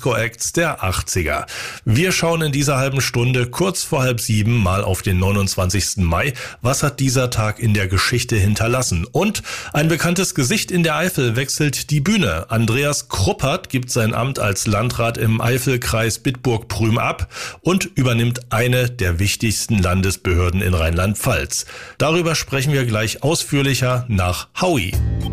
Disco-Acts der 80er. Wir schauen in dieser halben Stunde kurz vor 6:30 mal auf den 29. Mai. Was hat dieser Tag in der Geschichte hinterlassen? Und ein bekanntes Gesicht in der Eifel wechselt die Bühne. Andreas Kruppert gibt sein Amt als Landrat im Eifelkreis Bitburg-Prüm ab und übernimmt eine der wichtigsten Landesbehörden in Rheinland-Pfalz. Darüber sprechen wir gleich ausführlicher nach Howie.